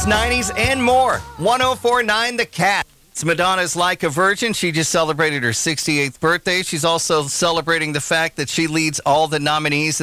80s, 90s, and more. 104.9 The Cat. It's Madonna's Like a Virgin. She just celebrated her 68th birthday. She's also celebrating the fact that she leads all the nominees